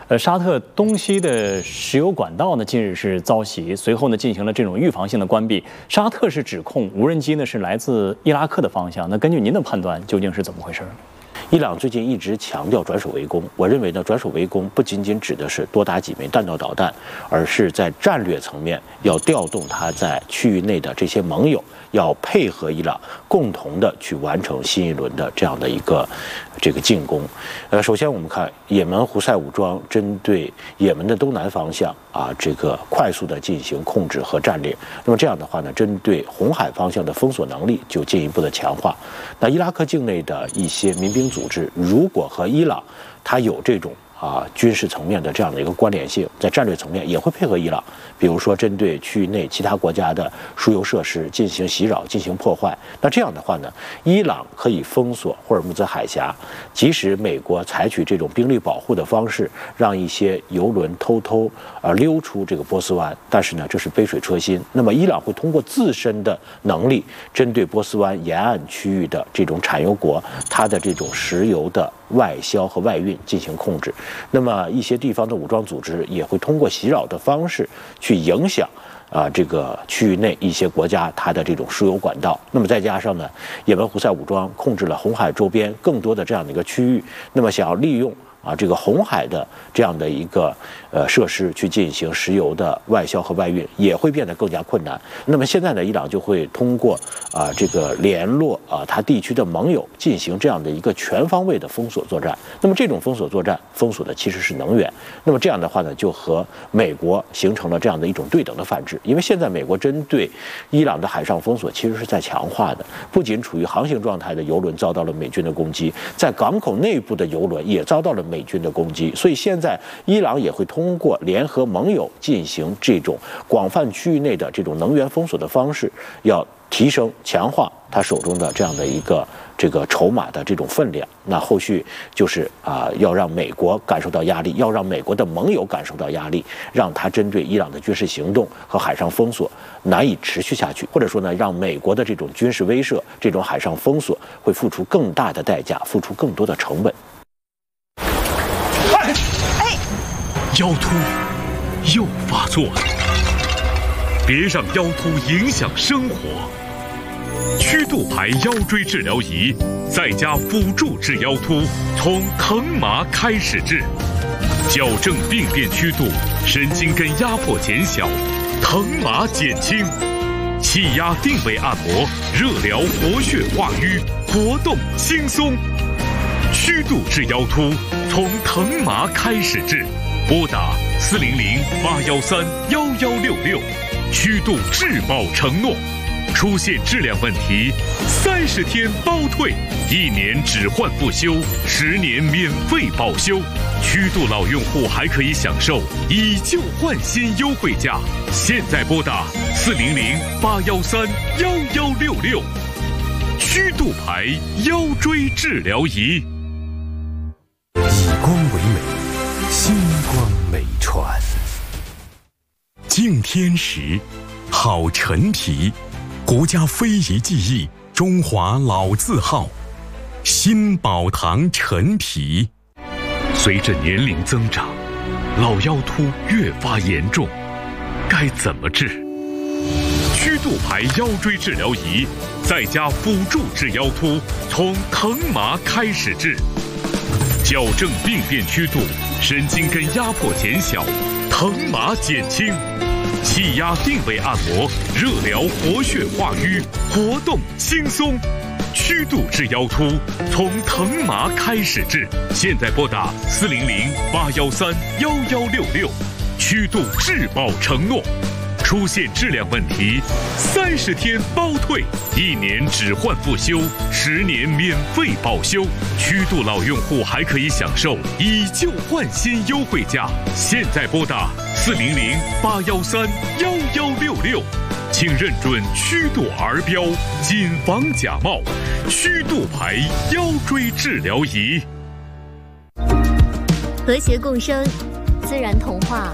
沙特东西的石油管道呢，近日是遭袭，随后呢进行了这种预防性的关闭。沙特是指控无人机呢是来自伊拉克的方向，那根据您的判断，究竟是怎么回事？ 伊朗最近一直强调转守为攻，我认为呢，转守为攻不仅仅指的是多打几枚弹道导弹，而是在战略层面要调动它在区域内的这些盟友，要配合伊朗共同的去完成新一轮的这样的一个进攻。首先我们看也门胡塞武装针对也门的东南方向快速的进行控制和占领。那么这样的话呢，针对红海方向的封锁能力就进一步的强化。那伊拉克境内的一些民兵组织，如果和伊朗它有这种军事层面的这样的一个关联性，在战略层面也会配合伊朗，比如说针对区域内其他国家的输油设施进行袭扰、进行破坏。那这样的话呢，伊朗可以封锁霍尔木兹海峡，即使美国采取这种兵力保护的方式，让一些油轮偷偷溜出这个波斯湾，但是呢，这是杯水车薪。那么伊朗会通过自身的能力，针对波斯湾沿岸区域的这种产油国，它的这种石油的外销和外运进行控制。那么一些地方的武装组织也会通过袭扰的方式去影响这个区域内一些国家它的这种输油管道。那么再加上呢，也门胡塞武装控制了红海周边更多的这样的一个区域，那么想要利用这个红海的这样的一个设施去进行石油的外销和外运，也会变得更加困难。那么现在呢，伊朗就会通过联络它地区的盟友，进行这样的一个全方位的封锁作战。那么这种封锁作战，封锁的其实是能源。那么这样的话呢，就和美国形成了这样的一种对等的反制。因为现在美国针对伊朗的海上封锁其实是在强化的，不仅处于航行状态的油轮遭到了美军的攻击，在港口内部的油轮也遭到了美军的攻击。所以现在伊朗也会通过联合盟友进行这种广泛区域内的这种能源封锁的方式，要提升强化他手中的这样的一个筹码的这种分量。那后续就是要让美国感受到压力，要让美国的盟友感受到压力，让他针对伊朗的军事行动和海上封锁难以持续下去，或者说呢，让美国的这种军事威慑、这种海上封锁会付出更大的代价，付出更多的成本。 腰突又发作了，别让腰突影响生活。曲度牌腰椎治疗仪在家辅助治腰突，从疼麻开始治，矫正病变曲度，神经根压迫减小，疼麻减轻，气压定位按摩，热疗活血化瘀，活动轻松。曲度治腰突，从疼麻开始治。拨打400-813-1166，曲度质保承诺，出现质量问题，30天包退，1年只换不修，10年免费保修。曲度老用户还可以享受以旧换新优惠价。现在拨打400-813-1166，曲度牌腰椎治疗仪。 以光为美，星光美传。敬天时，好陈皮，国家非遗技艺，中华老字号，新宝堂陈皮。 随着年龄增长，老腰突越发严重，该怎么治？曲度牌腰椎治疗仪在家辅助治腰突，从疼麻开始治，矫正病变曲度，神经根压迫减小，疼麻减轻，气压定位按摩，热疗活血化瘀，活动轻松。曲度治腰突，从疼麻开始治。现在拨打400-813-1166，曲度质保承诺。出现质量问题，30天包退，1年只换不修，10年免费保修。曲度老用户还可以享受以旧换新优惠价。现在拨打400-813-1166，请认准曲度儿标，谨防假冒。曲度牌腰椎治疗仪， 和谐共生，自然童话。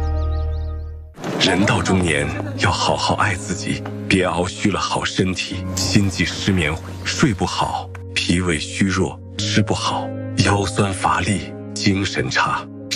人到中年，要好好爱自己，别熬虚了好身体，心悸失眠，睡不好，脾胃虚弱，吃不好，腰酸乏力，精神差。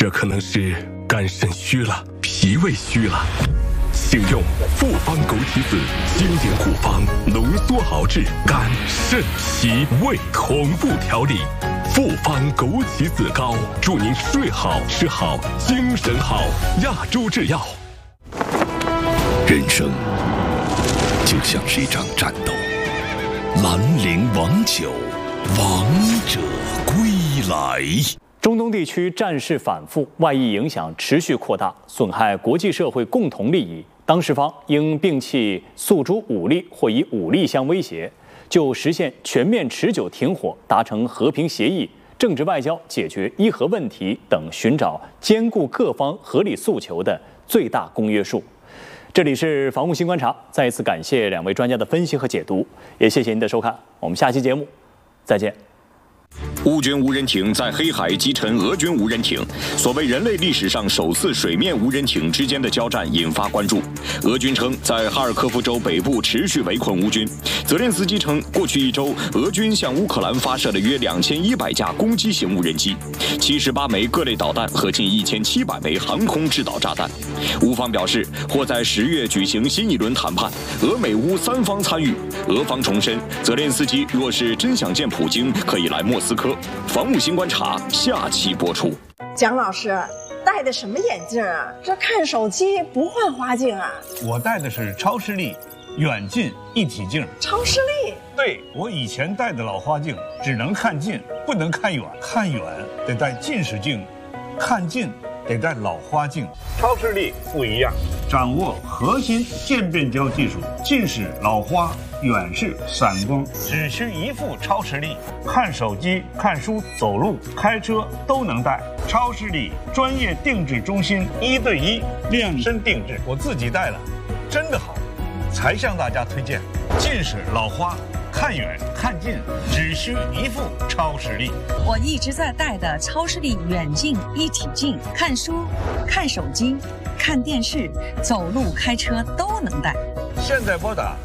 这可能是肝肾虚了，脾胃虚了。请用复方枸杞子经典护方浓缩熬制肝肾脾胃同步调理。复方枸杞子膏，祝您睡好吃好精神好。亚洲制药。 人生就像是一场战斗，兰陵王酒，王者归来。 中东地区战事反复，外溢影响持续扩大，损害国际社会共同利益。当事方应摒弃诉诸武力或以武力相威胁，就实现全面持久停火、达成和平协议、政治外交解决伊核问题等，寻找兼顾各方合理诉求的最大公约数。这里是防务新观察，再一次感谢2位专家的分析和解读，也谢谢您的收看，我们下期节目再见。 乌军无人艇在黑海击沉俄军无人艇，所谓人类历史上首次水面无人艇之间的交战引发关注。俄军称在哈尔科夫州北部持续围困乌军。泽连斯基称，过去1周，俄军向乌克兰发射了约2100架攻击型无人机，78枚各类导弹和近1700枚航空制导炸弹。乌方表示，或在10月举行新一轮谈判，俄美乌3方参与。俄方重申，泽连斯基若是真想见普京，可以来莫斯科。防务新观察下期播出。 蒋老师戴的什么眼镜啊？这看手机不换花镜啊？ 我戴的是超视力远近一体镜。 超视力？ 对，我以前戴的老花镜只能看近，不能看远，看远得戴近视镜，看近得戴老花镜。超视力不一样，掌握核心渐变焦技术，近视、老花、远视、散光，只需一副超视力，看手机、看书、走路、开车都能戴。超视力专业定制中心，1对1量身定制，我自己戴了，真的好，才向大家推荐。近视、老花，看远看近，只需一副超视力。 我一直在戴的超视力远近一体镜，看书、看手机、看电视、走路、开车都能戴。 现在拨打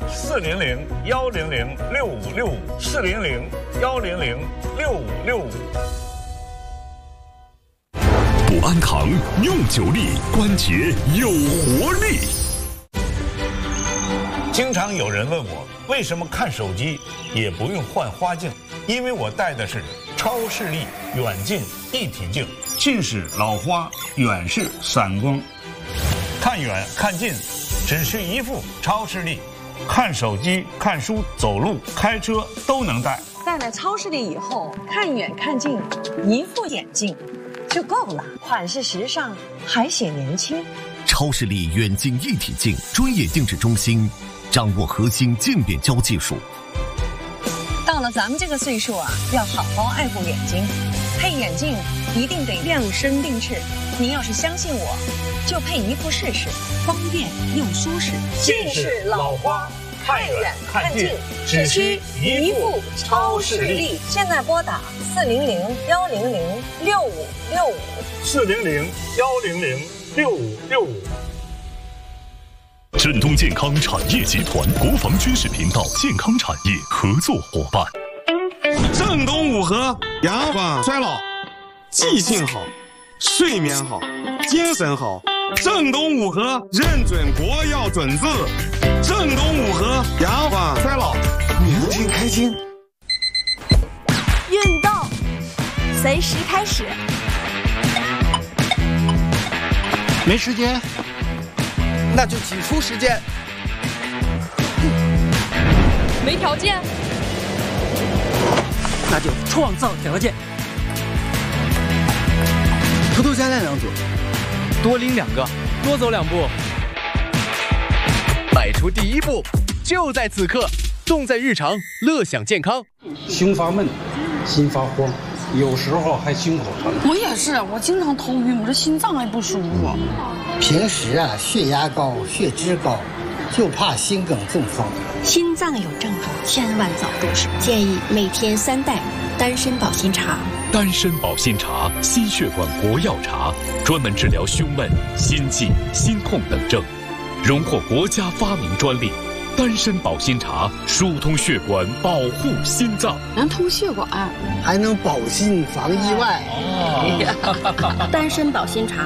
400-100-6565，400-100-6565。 补安堂用久力，关节有活力。 经常有人问我，为什么看手机也不用换花镜？因为我戴的是超视力远近一体镜，近视、老花、远视、散光，看远看近只需一副超视力，看手机、看书、走路、开车都能戴。 戴了超视力以后，看远看近，一副眼镜就够了，款式时尚，还显年轻。 超视力远近一体镜专业定制中心，掌握核心渐变焦技术。 到了咱们这个岁数啊，要好好爱护眼睛，配眼镜一定得量身定制。您要是相信我，就配一副试试，方便又舒适。 近视、老花，看远看近，只需一副超视力。 现在拨打 400-100-6565，400-100-6565。 振东健康产业集团国防军事频道健康产业合作伙伴。 正东五合，牙法衰老，记性好，睡眠好，精神好。正东五合认准国药准字。正东五合，牙法衰老，年轻开心。 运动随时开始。 没时间，那就挤出时间。 没条件， 那就创造条件。偷偷加蛋2组， 多拎2个，多走2步。迈出第一步，就在此刻，重在日常，乐享健康。 胸发闷，心发慌，有时候还心口疼。 我也是，我经常头晕，我这心脏还不舒服。 平时啊，血压高，血脂高，就怕心梗中风。 心脏有症状，千万早入手。建议每天3袋丹参保心茶。 丹参保心茶，心血管国药茶，专门治疗胸闷、心悸、心痛等症，荣获国家发明专利。 丹参保心茶疏通血管，保护心脏。 能通血管， 还能保心防意外。 丹参保心茶